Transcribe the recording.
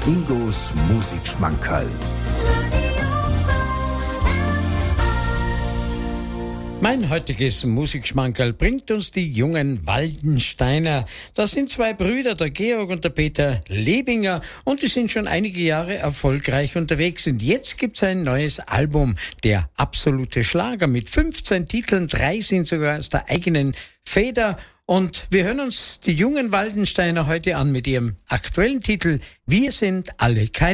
Ingos Musikschmankerl. Mein heutiges Musikschmankerl bringt uns die jungen Waldensteiner. Das sind zwei Brüder, der Georg und der Peter Lebinger, und die sind schon einige Jahre erfolgreich unterwegs. Und jetzt gibt's ein neues Album, der absolute Schlager mit 15 Titeln, 3 sind sogar aus der eigenen Feder. Und wir hören uns die jungen Waldensteiner heute an mit ihrem aktuellen Titel Wir sind alle keine